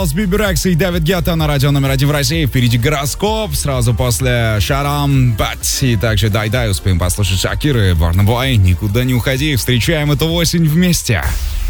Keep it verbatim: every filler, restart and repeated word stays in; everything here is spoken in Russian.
Биби Рекс и Дэвид Гетта на радио номер один в России. Впереди гороскоп. Сразу после Шарам Бат. И также дай-дай успеем послушать Шакиры, Бурна Бой. Никуда не уходи. Встречаем эту осень вместе.